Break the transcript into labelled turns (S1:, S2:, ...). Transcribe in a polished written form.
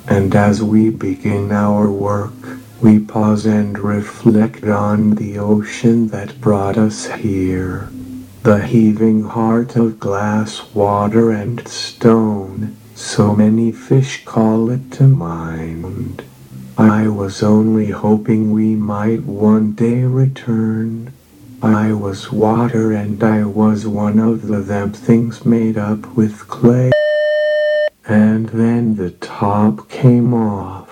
S1: And as we begin our work, we pause and reflect on the ocean that brought us here. The heaving heart of glass, water, and stone, so many fish call it to mind. I was only hoping we might one day return. I was water and I was one of them things made up with clay. And then the top came off.